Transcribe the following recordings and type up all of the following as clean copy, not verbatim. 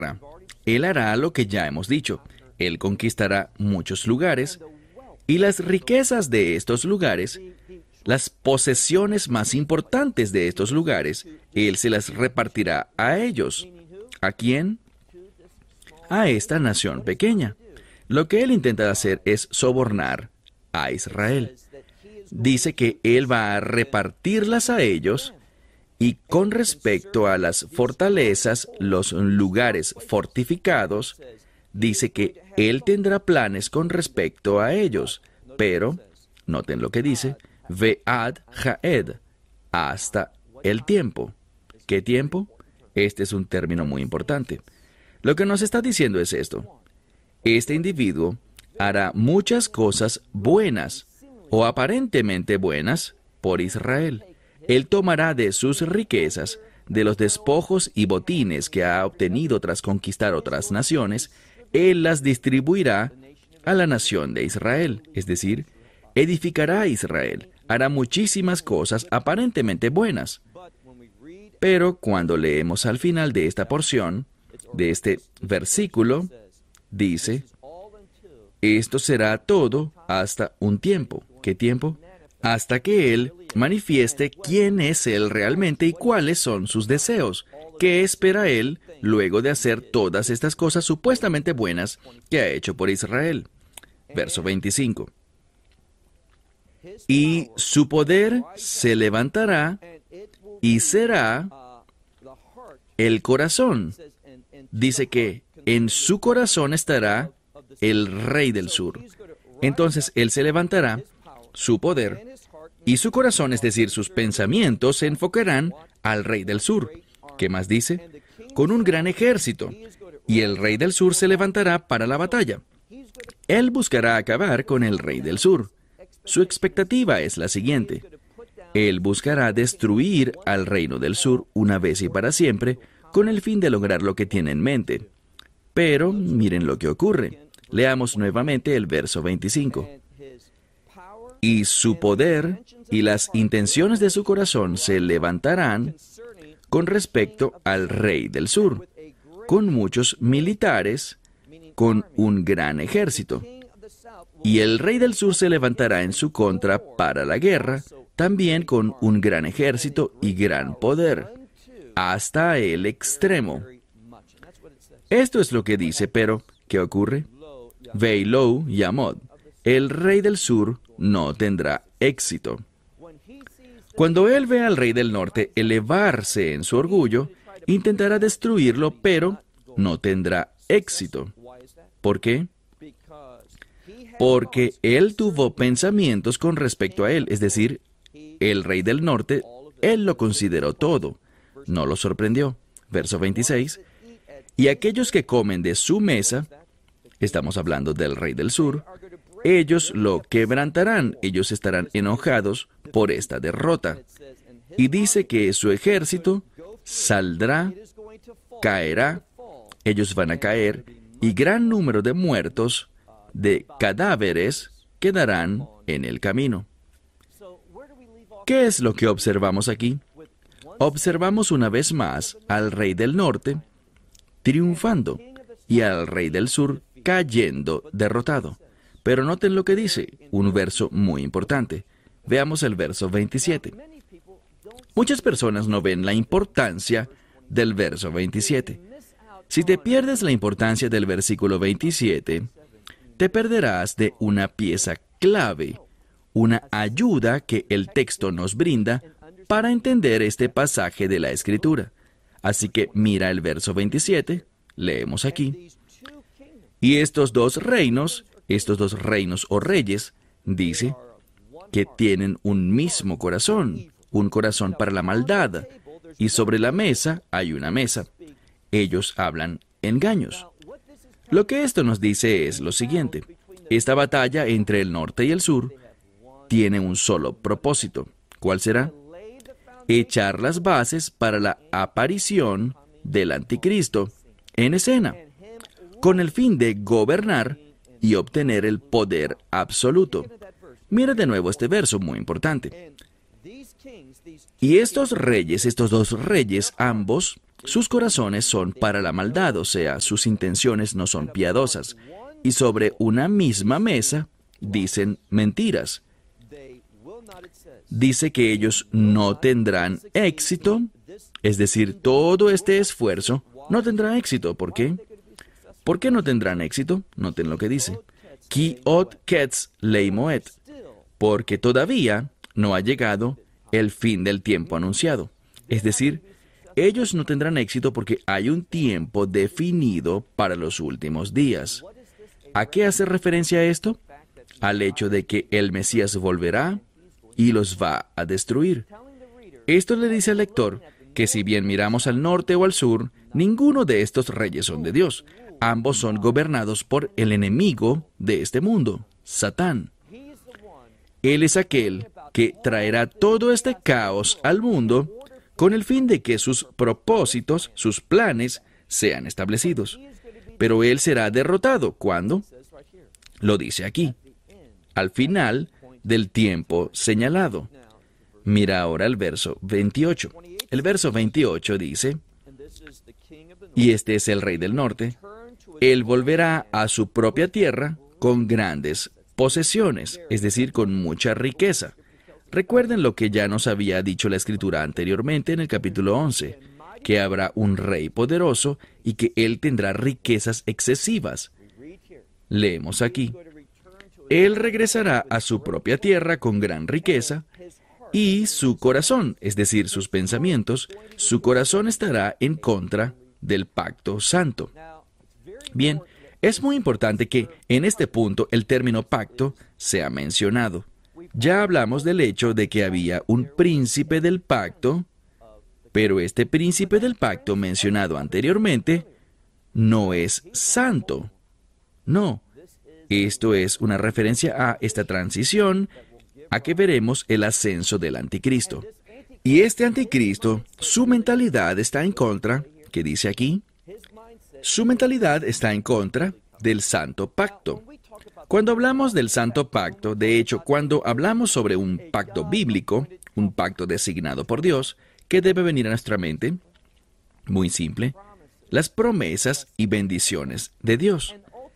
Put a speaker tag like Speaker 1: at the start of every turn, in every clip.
Speaker 1: Él hará lo que ya hemos dicho. Él conquistará muchos lugares y las riquezas de estos lugares, las posesiones más importantes de estos lugares, Él se las repartirá a ellos. ¿A quién? A esta nación pequeña. Lo que Él intenta hacer es sobornar a Israel. Dice que Él va a repartirlas a ellos y con respecto a las fortalezas, los lugares fortificados, dice que Él tendrá planes con respecto a ellos, pero, noten lo que dice, ve'ad ha'ed, hasta el tiempo. ¿Qué tiempo? Este es un término muy importante. Lo que nos está diciendo es esto. Este individuo hará muchas cosas buenas, o aparentemente buenas, por Israel. Él tomará de sus riquezas, de los despojos y botines que ha obtenido tras conquistar otras naciones, Él las distribuirá a la nación de Israel, es decir, edificará a Israel, hará muchísimas cosas aparentemente buenas. Pero cuando leemos al final de esta porción, de este versículo, dice, esto será todo hasta un tiempo. ¿Qué tiempo? Hasta que Él manifieste quién es Él realmente y cuáles son sus deseos. ¿Qué espera Él luego de hacer todas estas cosas supuestamente buenas que ha hecho por Israel? Verso 25. Y su poder se levantará y será el corazón. Dice que en su corazón estará el rey del sur. Entonces Él se levantará, su poder, y su corazón, es decir, sus pensamientos, se enfocarán al rey del sur. ¿Qué más dice? Con un gran ejército. Y el rey del sur se levantará para la batalla. Él buscará acabar con el rey del sur. Su expectativa es la siguiente. Él buscará destruir al reino del sur una vez y para siempre, con el fin de lograr lo que tiene en mente. Pero miren lo que ocurre. Leamos nuevamente el verso 25. Y su poder y las intenciones de su corazón se levantarán con respecto al rey del sur, con muchos militares, con un gran ejército. Y el rey del sur se levantará en su contra para la guerra, también con un gran ejército y gran poder, hasta el extremo. Esto es lo que dice, pero ¿qué ocurre? Veilou Yamod. El rey del sur no tendrá éxito. Cuando él ve al rey del norte elevarse en su orgullo, intentará destruirlo, pero no tendrá éxito. ¿Por qué? Porque él tuvo pensamientos con respecto a él, es decir, el rey del norte, él lo consideró todo. No lo sorprendió. Verso 26. Y aquellos que comen de su mesa, estamos hablando del rey del sur, ellos lo quebrantarán, ellos estarán enojados por esta derrota. Y dice que su ejército saldrá, caerá, ellos van a caer, y gran número de muertos, de cadáveres, quedarán en el camino. ¿Qué es lo que observamos aquí? Observamos una vez más al rey del norte triunfando y al rey del sur cayendo derrotado. Pero noten lo que dice, un verso muy importante. Veamos el verso 27. Muchas personas no ven la importancia del verso 27. Si te pierdes la importancia del versículo 27, te perderás de una pieza clave, una ayuda que el texto nos brinda para entender este pasaje de la Escritura. Así que mira el verso 27, leemos aquí. Y estos dos reinos o reyes, dice, que tienen un mismo corazón, un corazón para la maldad, y sobre la mesa hay una mesa. Ellos hablan engaños. Lo que esto nos dice es lo siguiente. Esta batalla entre el norte y el sur tiene un solo propósito. ¿Cuál será? Echar las bases para la aparición del anticristo en escena, con el fin de gobernar y obtener el poder absoluto. Mira de nuevo este verso muy importante. Y estos dos reyes, ambos, sus corazones son para la maldad, o sea, sus intenciones no son piadosas. Y sobre una misma mesa dicen mentiras. Dice que ellos no tendrán éxito, es decir, todo este esfuerzo no tendrá éxito. ¿Por qué? ¿Por qué no tendrán éxito? Noten lo que dice. Ki ot ketz leimoet, porque todavía no ha llegado el fin del tiempo anunciado. Es decir, ellos no tendrán éxito porque hay un tiempo definido para los últimos días. ¿A qué hace referencia esto? Al hecho de que el Mesías volverá y los va a destruir. Esto le dice al lector que si bien miramos al norte o al sur, ninguno de estos reyes son de Dios. Ambos son gobernados por el enemigo de este mundo, Satán. Él es aquel que traerá todo este caos al mundo con el fin de que sus propósitos, sus planes, sean establecidos. Pero él será derrotado. ¿Cuándo? Lo dice aquí, al final del tiempo señalado. Mira ahora el verso 28. El verso 28 dice, y este es el rey del norte, él volverá a su propia tierra con grandes posesiones, es decir, con mucha riqueza. Recuerden lo que ya nos había dicho la Escritura anteriormente en el capítulo 11, que habrá un rey poderoso y que él tendrá riquezas excesivas. Leemos aquí, él regresará a su propia tierra con gran riqueza y su corazón, es decir, sus pensamientos, su corazón estará en contra del pacto santo. Bien, es muy importante que en este punto el término pacto sea mencionado. Ya hablamos del hecho de que había un príncipe del pacto, pero este príncipe del pacto mencionado anteriormente no es santo. No, esto es una referencia a esta transición, a que veremos el ascenso del anticristo. Y este anticristo, su mentalidad está en contra, ¿qué dice aquí? Su mentalidad está en contra del santo pacto. Cuando hablamos del santo pacto, de hecho, cuando hablamos sobre un pacto bíblico, un pacto designado por Dios, ¿qué debe venir a nuestra mente? Muy simple, las promesas y bendiciones de Dios.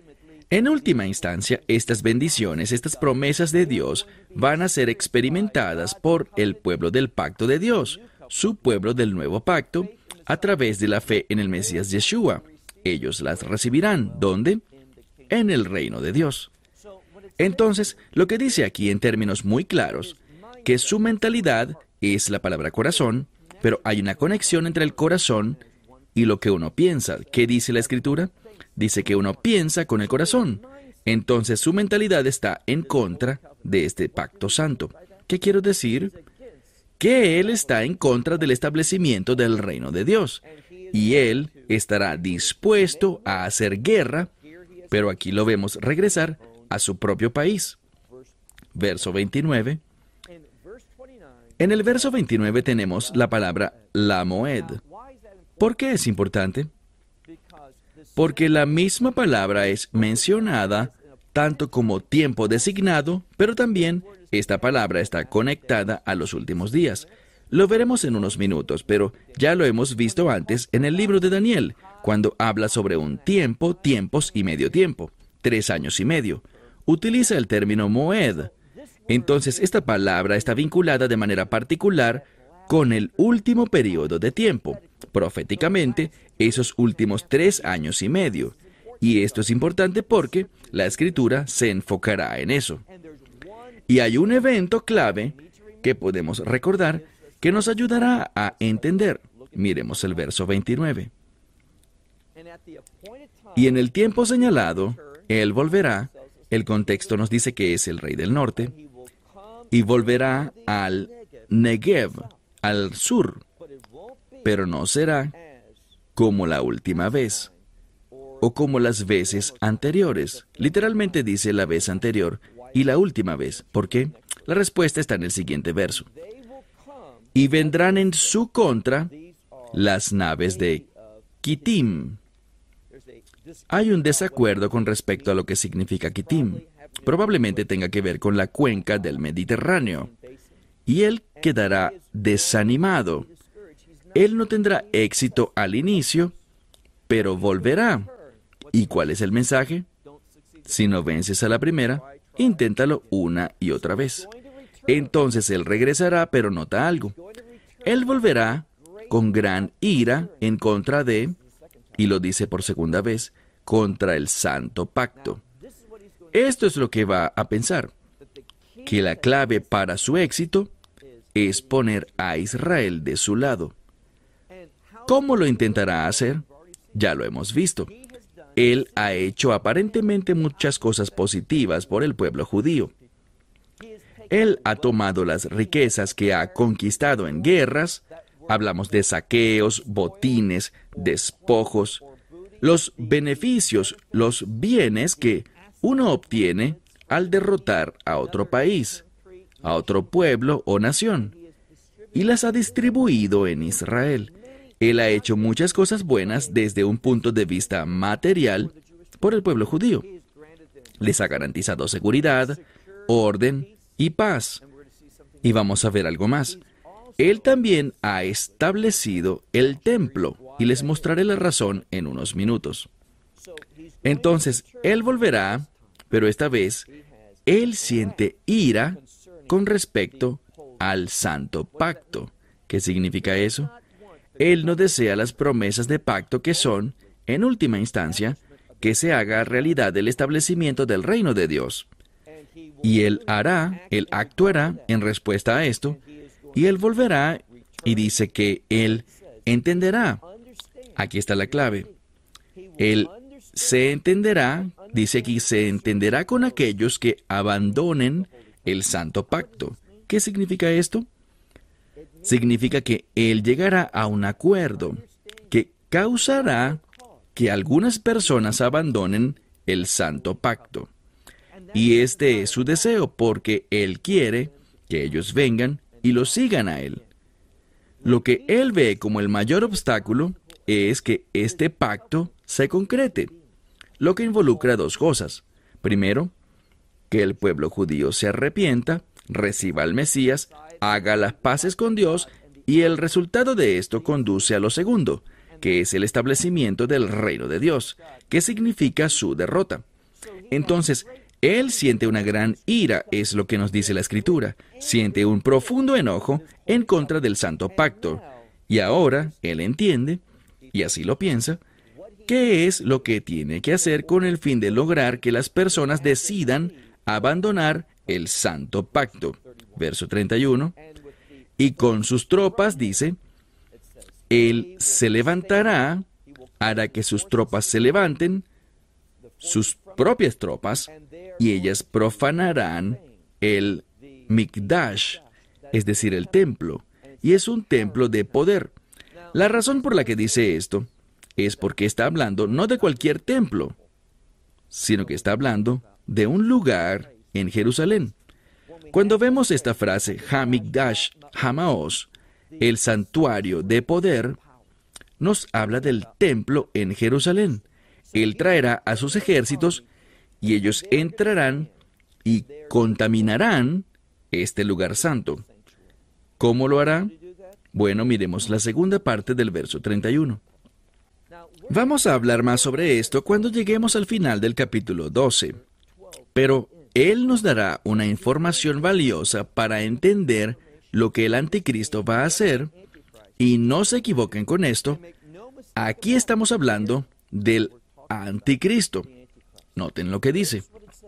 Speaker 1: En última instancia, estas bendiciones, estas promesas de Dios van a ser experimentadas por el pueblo del pacto de Dios, su pueblo del nuevo pacto, a través de la fe en el Mesías Yeshua. Ellos las recibirán. ¿Dónde? En el reino de Dios. Entonces, lo que dice aquí en términos muy claros, que su mentalidad es la palabra corazón, pero hay una conexión entre el corazón y lo que uno piensa. ¿Qué dice la Escritura? Dice que uno piensa con el corazón. Entonces su mentalidad está en contra de este pacto santo. ¿Qué quiero decir? Que él está en contra del establecimiento del reino de Dios. Y él estará dispuesto a hacer guerra, pero aquí lo vemos regresar a su propio país. Verso 29. En el verso 29 tenemos la palabra la moed. ¿Por qué es importante? Porque la misma palabra es mencionada tanto como tiempo designado, pero también esta palabra está conectada a los últimos días. Lo veremos en unos minutos, pero ya lo hemos visto antes en el libro de Daniel, cuando habla sobre un tiempo, tiempos y medio tiempo, 3 años y medio. Utiliza el término moed. Entonces, esta palabra está vinculada de manera particular con el último periodo de tiempo, proféticamente, esos últimos 3 años y medio. Y esto es importante porque la Escritura se enfocará en eso. Y hay un evento clave que podemos recordar que nos ayudará a entender. Miremos el verso 29. Y en el tiempo señalado, él volverá, el contexto nos dice que es el rey del norte, y volverá al Negev, al sur, pero no será como la última vez, o como las veces anteriores. Literalmente dice la vez anterior y la última vez. ¿Por qué? La respuesta está en el siguiente verso. Y vendrán en su contra las naves de Kitim. Hay un desacuerdo con respecto a lo que significa Kitim. Probablemente tenga que ver con la cuenca del Mediterráneo. Y él quedará desanimado. Él no tendrá éxito al inicio, pero volverá. ¿Y cuál es el mensaje? Si no vences a la primera, inténtalo una y otra vez. Entonces Él regresará, pero nota algo. Él volverá con gran ira en contra de, y lo dice por segunda vez, contra el santo pacto. Esto es lo que va a pensar, que la clave para su éxito es poner a Israel de su lado. ¿Cómo lo intentará hacer? Ya lo hemos visto. Él ha hecho aparentemente muchas cosas positivas por el pueblo judío. Él ha tomado las riquezas que ha conquistado en guerras, hablamos de saqueos, botines, despojos, los beneficios, los bienes que uno obtiene al derrotar a otro país, a otro pueblo o nación, y las ha distribuido en Israel. Él ha hecho muchas cosas buenas desde un punto de vista material por el pueblo judío. Les ha garantizado seguridad, orden y paz. Y vamos a ver algo más. Él también ha establecido el templo, y les mostraré la razón en unos minutos. Entonces, Él volverá, pero esta vez, Él siente ira con respecto al santo pacto. ¿Qué significa eso? Él no desea las promesas de pacto que son, en última instancia, que se haga realidad el establecimiento del reino de Dios. Y Él actuará en respuesta a esto, y Él volverá y dice que Él entenderá. Aquí está la clave. Él se entenderá, dice aquí, se entenderá con aquellos que abandonen el santo pacto. ¿Qué significa esto? Significa que Él llegará a un acuerdo que causará que algunas personas abandonen el santo pacto. Y este es su deseo, porque Él quiere que ellos vengan y lo sigan a Él. Lo que Él ve como el mayor obstáculo es que este pacto se concrete, lo que involucra dos cosas. Primero, que el pueblo judío se arrepienta, reciba al Mesías, haga las paces con Dios, y el resultado de esto conduce a lo segundo, que es el establecimiento del reino de Dios, que significa su derrota. Entonces, Él siente una gran ira, es lo que nos dice la Escritura. Siente un profundo enojo en contra del santo pacto. Y ahora Él entiende, y así lo piensa, qué es lo que tiene que hacer con el fin de lograr que las personas decidan abandonar el santo pacto. Verso 31. Y con sus tropas, dice, Él se levantará, hará que sus tropas se levanten, sus propias tropas, y ellas profanarán el Mikdash, es decir, el templo, y es un templo de poder. La razón por la que dice esto es porque está hablando no de cualquier templo, sino que está hablando de un lugar en Jerusalén. Cuando vemos esta frase, Hamikdash, Hamaos, el santuario de poder, nos habla del templo en Jerusalén. Él traerá a sus ejércitos y ellos entrarán y contaminarán este lugar santo. ¿Cómo lo hará? Bueno, miremos la segunda parte del verso 31. Vamos a hablar más sobre esto cuando lleguemos al final del capítulo 12. Pero Él nos dará una información valiosa para entender lo que el anticristo va a hacer, y no se equivoquen con esto. Aquí estamos hablando del anticristo. Noten lo que dice.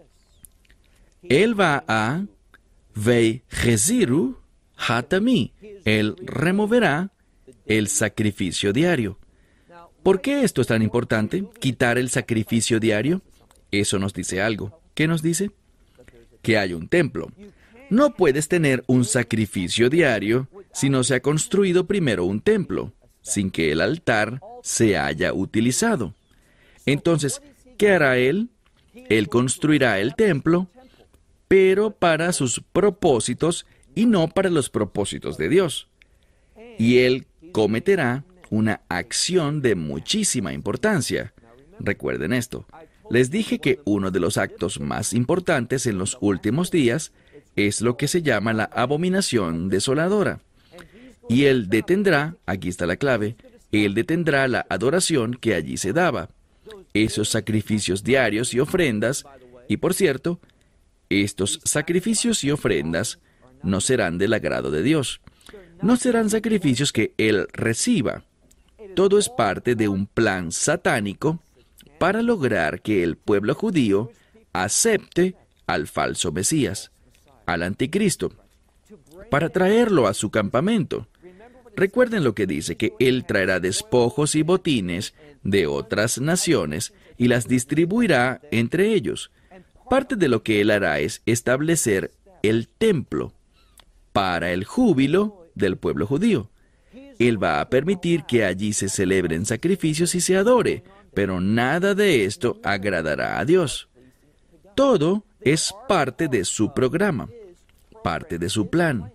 Speaker 1: Él va a Veijeziru Hatami. Él removerá el sacrificio diario. ¿Por qué esto es tan importante? Quitar el sacrificio diario. Eso nos dice algo. ¿Qué nos dice? Que hay un templo. No puedes tener un sacrificio diario si no se ha construido primero un templo, sin que el altar se haya utilizado. Entonces, ¿qué hará Él? Él construirá el templo, pero para sus propósitos y no para los propósitos de Dios. Y Él cometerá una acción de muchísima importancia. Recuerden esto. Les dije que uno de los actos más importantes en los últimos días es lo que se llama la abominación desoladora. Y Él detendrá, aquí está la clave, Él detendrá la adoración que allí se daba, esos sacrificios diarios y ofrendas, y por cierto, estos sacrificios y ofrendas no serán del agrado de Dios. No serán sacrificios que Él reciba. Todo es parte de un plan satánico para lograr que el pueblo judío acepte al falso Mesías, al anticristo, para traerlo a su campamento. Recuerden lo que dice, que Él traerá despojos y botines de otras naciones y las distribuirá entre ellos. Parte de lo que Él hará es establecer el templo para el júbilo del pueblo judío. Él va a permitir que allí se celebren sacrificios y se adore, pero nada de esto agradará a Dios. Todo es parte de su programa, parte de su plan.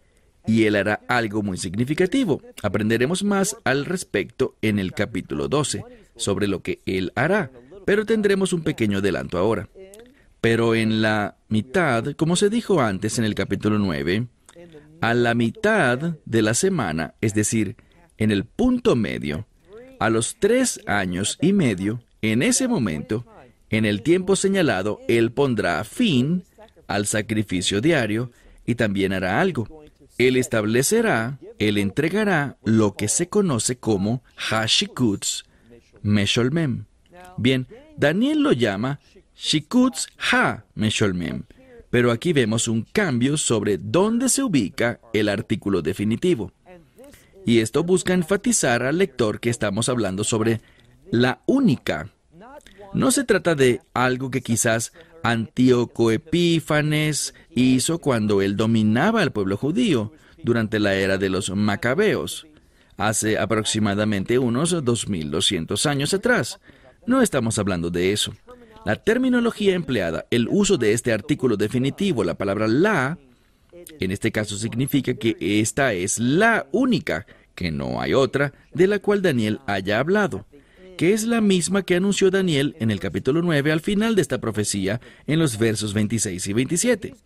Speaker 1: Y Él hará algo muy significativo. Aprenderemos más al respecto en el capítulo 12, sobre lo que Él hará, pero tendremos un pequeño adelanto ahora. Pero en la mitad, como se dijo antes en el capítulo 9, a la mitad de la semana, es decir, en el punto medio, a los 3 años y medio, en ese momento, en el tiempo señalado, Él pondrá fin al sacrificio diario y también hará algo. Él establecerá, Él entregará lo que se conoce como Ha-Shikutz Mesholmem. Bien, Daniel lo llama Shikutz Ha-Mesholmem, pero aquí vemos un cambio sobre dónde se ubica el artículo definitivo. Y esto busca enfatizar al lector que estamos hablando sobre la única. No se trata de algo que quizás Antíoco Epífanes hizo cuando él dominaba al pueblo judío durante la era de los Macabeos, hace aproximadamente unos 2200 años atrás. No estamos hablando de eso. La terminología empleada, el uso de este artículo definitivo, la palabra la, en este caso significa que esta es la única, que no hay otra, de la cual Daniel haya hablado, que es la misma que anunció Daniel en el capítulo 9 al final de esta profecía, en los versos 26 y 27.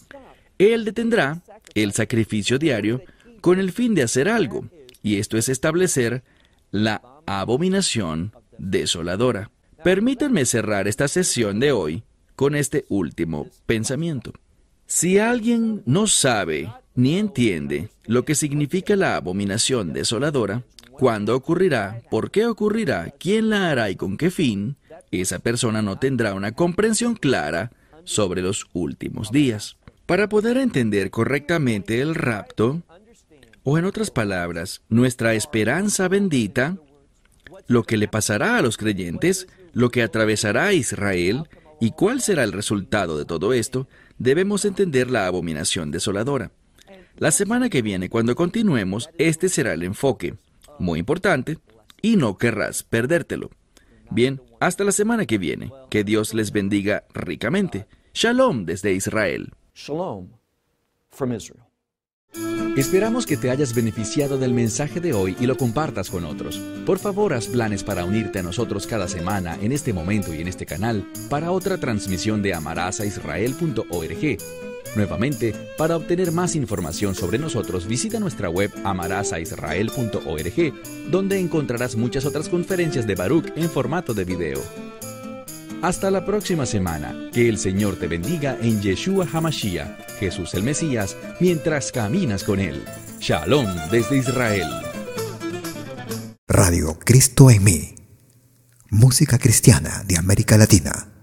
Speaker 1: Él detendrá el sacrificio diario con el fin de hacer algo, y esto es establecer la abominación desoladora. Permítanme cerrar esta sesión de hoy con este último pensamiento. Si alguien no sabe ni entiende lo que significa la abominación desoladora, cuándo ocurrirá, por qué ocurrirá, quién la hará y con qué fin, esa persona no tendrá una comprensión clara sobre los últimos días. Para poder entender correctamente el rapto, o en otras palabras, nuestra esperanza bendita, lo que le pasará a los creyentes, lo que atravesará a Israel y cuál será el resultado de todo esto, debemos entender la abominación desoladora. La semana que viene, cuando continuemos, este será el enfoque. Muy importante, y no querrás perdértelo. Bien, hasta la semana que viene. Que Dios les bendiga ricamente. Shalom desde Israel.
Speaker 2: Shalom from Israel.
Speaker 3: Esperamos que te hayas beneficiado del mensaje de hoy y lo compartas con otros. Por favor, haz planes para unirte a nosotros cada semana en este momento y en este canal para otra transmisión de amarazaisrael.org. Nuevamente, para obtener más información sobre nosotros, visita nuestra web amarazaisrael.org, donde encontrarás muchas otras conferencias de Baruch en formato de video. Hasta la próxima semana. Que el Señor te bendiga en Yeshua HaMashiach, Jesús el Mesías, mientras caminas con Él. Shalom desde Israel.
Speaker 4: Radio Cristo en mí. Música cristiana de América Latina.